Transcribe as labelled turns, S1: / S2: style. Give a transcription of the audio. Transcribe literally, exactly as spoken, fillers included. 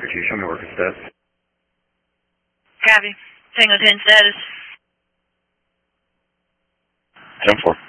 S1: Parker two, show me working status.
S2: Copy. Tango ten status.
S1: ten four.